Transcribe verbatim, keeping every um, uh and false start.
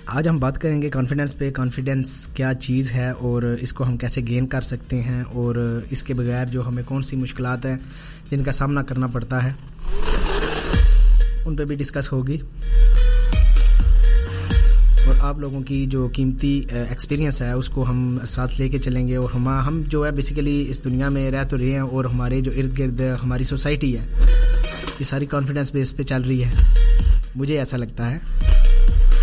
आज हम बात करेंगे कॉन्फिडेंस पे। कॉन्फिडेंस क्या चीज़ है और इसको हम कैसे गेन कर सकते हैं, और इसके बगैर जो हमें कौन सी मुश्किलात हैं जिनका सामना करना पड़ता है, उन पे भी डिस्कस होगी। और आप लोगों की जो कीमती एक्सपीरियंस है उसको हम साथ लेके चलेंगे। और हम हम जो है बेसिकली इस दुनिया में रह तो रहे हैं, और हमारे जो इर्द गिर्द हमारी सोसाइटी है ये सारी कॉन्फिडेंस बेस पे चल रही है, मुझे ऐसा लगता है।